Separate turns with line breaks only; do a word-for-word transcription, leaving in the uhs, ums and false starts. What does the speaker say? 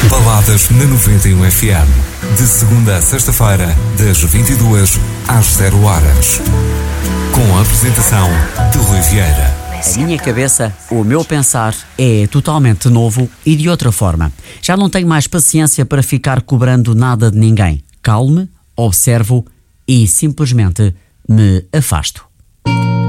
Baladas na noventa e um F M. De segunda a sexta-feira, das vinte e duas às zero horas. Com a apresentação de Rui Vieira.
A minha cabeça, o meu pensar é totalmente novo e de outra forma. Já não tenho mais paciência para ficar cobrando nada de ninguém. Calmo-me, observo e simplesmente me afasto.